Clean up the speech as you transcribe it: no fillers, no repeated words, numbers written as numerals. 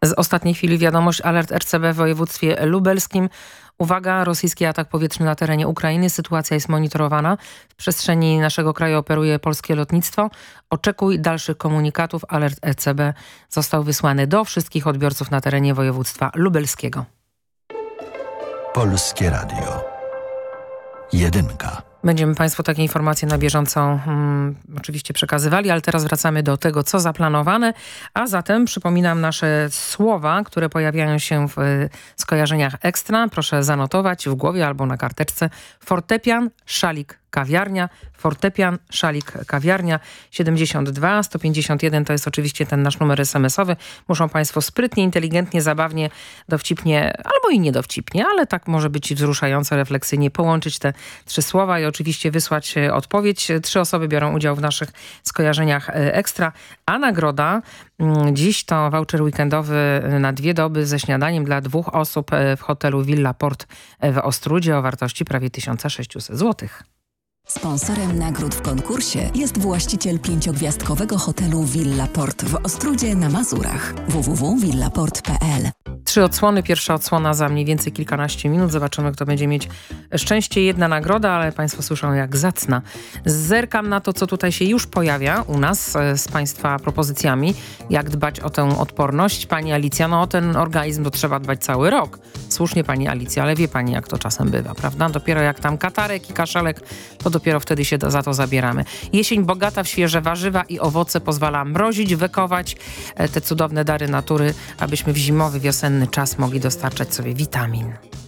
Z ostatniej chwili wiadomość, alert RCB w województwie lubelskim. Uwaga, rosyjski atak powietrzny na terenie Ukrainy. Sytuacja jest monitorowana. W przestrzeni naszego kraju operuje polskie lotnictwo. Oczekuj dalszych komunikatów. Alert RCB został wysłany do wszystkich odbiorców na terenie województwa lubelskiego. Polskie Radio. Jedynka. Będziemy Państwu takie informacje na bieżąco oczywiście przekazywali, ale teraz wracamy do tego, co zaplanowane. A zatem przypominam nasze słowa, które pojawiają się w skojarzeniach ekstra. Proszę zanotować w głowie albo na karteczce. Fortepian, szalik, kawiarnia. Fortepian, szalik, kawiarnia. 72 151 to jest oczywiście ten nasz numer SMS-owy. Muszą Państwo sprytnie, inteligentnie, zabawnie, dowcipnie albo i niedowcipnie, ale tak może być wzruszająco, refleksyjnie połączyć te trzy słowa i oczywiście wysłać odpowiedź. 3 osoby biorą udział w naszych skojarzeniach ekstra, a nagroda dziś to voucher weekendowy na 2 doby ze śniadaniem dla 2 osób w hotelu Villa Port w Ostródzie o wartości prawie 1600 zł. Sponsorem nagród w konkursie jest właściciel 5-gwiazdkowego hotelu Villa Port w Ostródzie na Mazurach. www.villaport.pl. 3 odsłony. Pierwsza odsłona za mniej więcej kilkanaście minut. Zobaczymy, kto będzie mieć szczęście. 1 nagroda, ale Państwo słyszą, jak zacna. Zerkam na to, co tutaj się już pojawia u nas z Państwa propozycjami. Jak dbać o tę odporność. Pani Alicja, no o ten organizm to trzeba dbać cały rok. Słusznie Pani Alicja, ale wie Pani, jak to czasem bywa, prawda? Dopiero jak tam katarek i kaszelek, to dopiero wtedy się za to zabieramy. Jesień bogata w świeże warzywa i owoce pozwala mrozić, wekować te cudowne dary natury, abyśmy w zimowy, wiosenny czas mogli dostarczać sobie witamin.